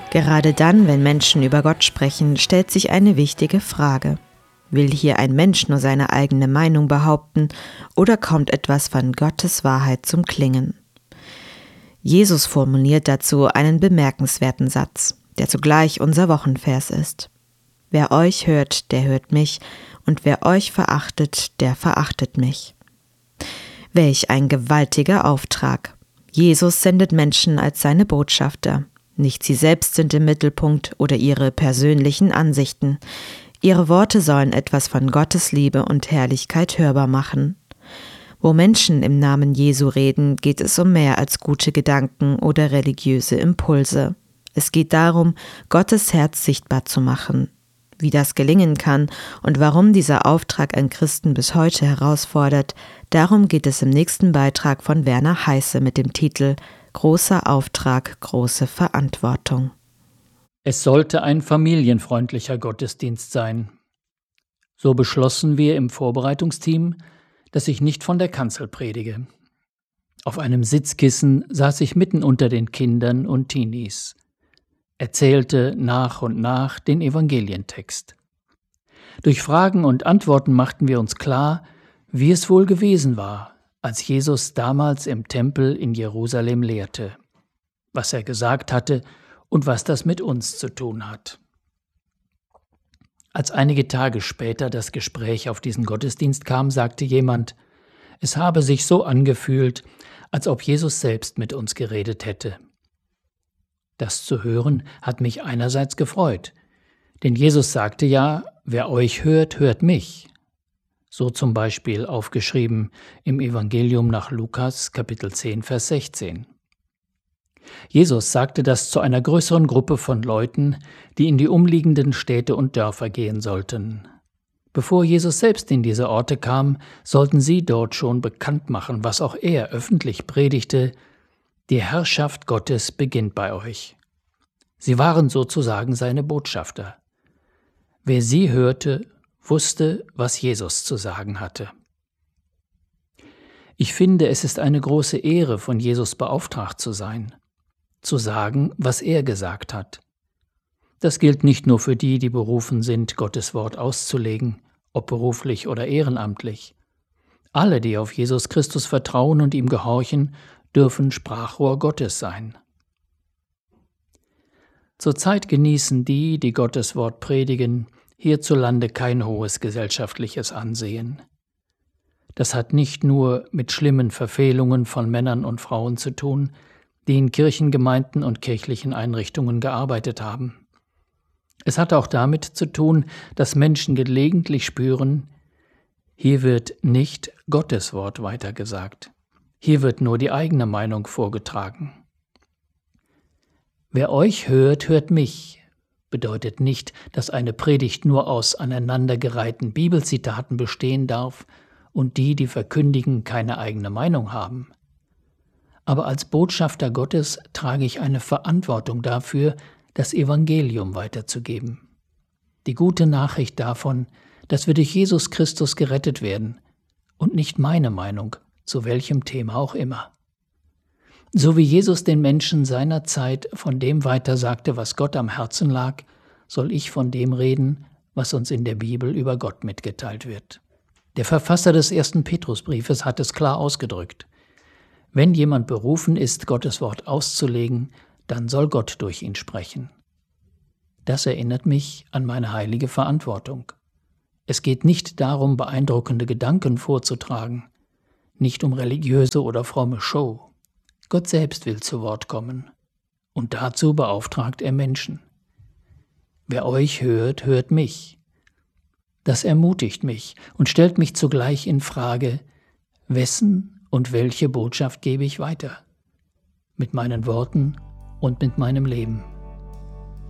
Gerade dann, wenn Menschen über Gott sprechen, stellt sich eine wichtige Frage. Will hier ein Mensch nur seine eigene Meinung behaupten oder kommt etwas von Gottes Wahrheit zum Klingen? Jesus formuliert dazu einen bemerkenswerten Satz, der zugleich unser Wochenvers ist. Wer euch hört, der hört mich, und wer euch verachtet, der verachtet mich. Welch ein gewaltiger Auftrag! Jesus sendet Menschen als seine Botschafter. Nicht sie selbst sind im Mittelpunkt oder ihre persönlichen Ansichten. Ihre Worte sollen etwas von Gottes Liebe und Herrlichkeit hörbar machen. Wo Menschen im Namen Jesu reden, geht es um mehr als gute Gedanken oder religiöse Impulse. Es geht darum, Gottes Herz sichtbar zu machen. Wie das gelingen kann und warum dieser Auftrag an Christen bis heute herausfordert, darum geht es im nächsten Beitrag von Werner Heiße mit dem Titel »Großer Auftrag, große Verantwortung«. Es sollte ein familienfreundlicher Gottesdienst sein. So beschlossen wir im Vorbereitungsteam, dass ich nicht von der Kanzel predige. Auf einem Sitzkissen saß ich mitten unter den Kindern und Teenies, erzählte nach und nach den Evangelientext. Durch Fragen und Antworten machten wir uns klar, wie es wohl gewesen war, als Jesus damals im Tempel in Jerusalem lehrte, was er gesagt hatte und was das mit uns zu tun hat. Als einige Tage später das Gespräch auf diesen Gottesdienst kam, sagte jemand, es habe sich so angefühlt, als ob Jesus selbst mit uns geredet hätte. Das zu hören hat mich einerseits gefreut, denn Jesus sagte ja, wer euch hört, hört mich. So zum Beispiel aufgeschrieben im Evangelium nach Lukas, Kapitel 10, Vers 16. Jesus sagte das zu einer größeren Gruppe von Leuten, die in die umliegenden Städte und Dörfer gehen sollten. Bevor Jesus selbst in diese Orte kam, sollten sie dort schon bekannt machen, was auch er öffentlich predigte: Die Herrschaft Gottes beginnt bei euch. Sie waren sozusagen seine Botschafter. Wer sie hörte, wusste, was Jesus zu sagen hatte. Ich finde, es ist eine große Ehre, von Jesus beauftragt zu sein, zu sagen, was er gesagt hat. Das gilt nicht nur für die, die berufen sind, Gottes Wort auszulegen, ob beruflich oder ehrenamtlich. Alle, die auf Jesus Christus vertrauen und ihm gehorchen, dürfen Sprachrohr Gottes sein. Zurzeit genießen die, die Gottes Wort predigen, hierzulande kein hohes gesellschaftliches Ansehen. Das hat nicht nur mit schlimmen Verfehlungen von Männern und Frauen zu tun, die in Kirchengemeinden und kirchlichen Einrichtungen gearbeitet haben. Es hat auch damit zu tun, dass Menschen gelegentlich spüren, hier wird nicht Gottes Wort weitergesagt. Hier wird nur die eigene Meinung vorgetragen. Wer euch hört, hört mich, bedeutet nicht, dass eine Predigt nur aus aneinandergereihten Bibelzitaten bestehen darf und die, die verkündigen, keine eigene Meinung haben. Aber als Botschafter Gottes trage ich eine Verantwortung dafür, das Evangelium weiterzugeben. Die gute Nachricht davon, dass wir durch Jesus Christus gerettet werden und nicht meine Meinung, zu welchem Thema auch immer. So wie Jesus den Menschen seiner Zeit von dem weitersagte, was Gott am Herzen lag, soll ich von dem reden, was uns in der Bibel über Gott mitgeteilt wird. Der Verfasser des 1. Petrusbriefes hat es klar ausgedrückt. Wenn jemand berufen ist, Gottes Wort auszulegen, dann soll Gott durch ihn sprechen. Das erinnert mich an meine heilige Verantwortung. Es geht nicht darum, beeindruckende Gedanken vorzutragen, nicht um religiöse oder fromme Show. Gott selbst will zu Wort kommen, und dazu beauftragt er Menschen. Wer euch hört, hört mich. Das ermutigt mich und stellt mich zugleich in Frage, wessen und welche Botschaft gebe ich weiter? Mit meinen Worten und mit meinem Leben.